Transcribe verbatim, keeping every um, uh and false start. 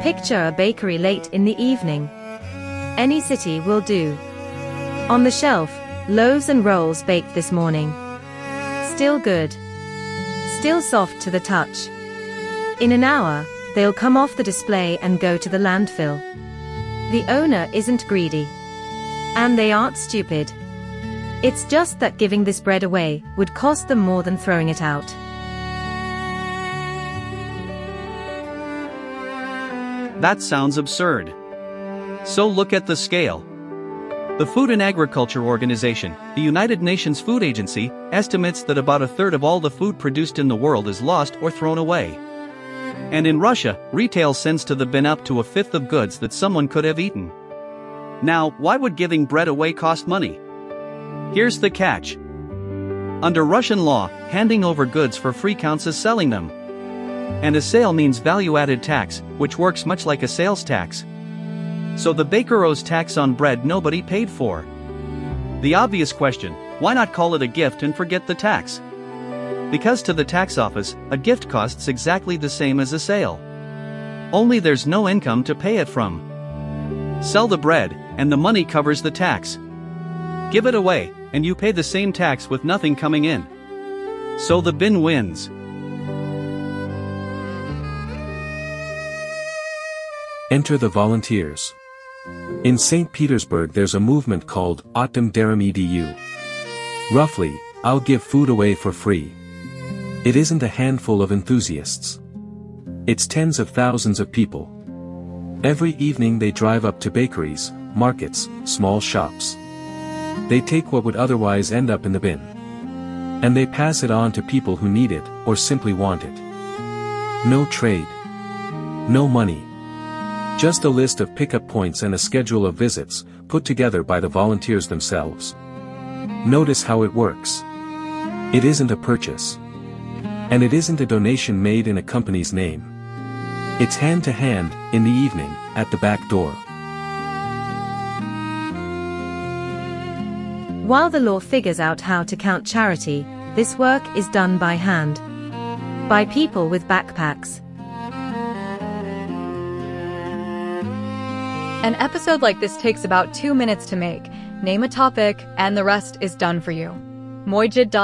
Picture a bakery late in the evening. Any city will do. On the shelf, loaves and rolls baked this morning. Still good. Still soft to the touch. In an hour, they'll come off the display and go to the landfill. The owner isn't greedy. And they aren't stupid. It's just that giving this bread away would cost them more than throwing it out. That sounds absurd. So look at the scale. The Food and Agriculture Organization, the United Nations Food Agency, estimates that about a third of all the food produced in the world is lost or thrown away. And in Russia, retail sends to the bin up to a fifth of goods that someone could have eaten. Now, why would giving bread away cost money? Here's the catch. Under Russian law, handing over goods for free counts as selling them. And a sale means value-added tax, which works much like a sales tax. So the baker owes tax on bread nobody paid for. The obvious question, why not call it a gift and forget the tax? Because to the tax office, a gift costs exactly the same as a sale. Only there's no income to pay it from. Sell the bread, and the money covers the tax. Give it away, and you pay the same tax with nothing coming in. So the bin wins. Enter the volunteers. In Saint Petersburg there's a movement called Otdam Darum Edu. Roughly, I'll give food away for free. It isn't a handful of enthusiasts. It's tens of thousands of people. Every evening they drive up to bakeries, markets, small shops. They take what would otherwise end up in the bin. And they pass it on to people who need it, or simply want it. No trade. No money. Just a list of pickup points and a schedule of visits, put together by the volunteers themselves. Notice how it works. It isn't a purchase. And it isn't a donation made in a company's name. It's hand to hand, in the evening, at the back door. While the law figures out how to count charity, this work is done by hand. By people with backpacks. An episode like this takes about two minutes to make. Name a topic, and the rest is done for you. Moijid dot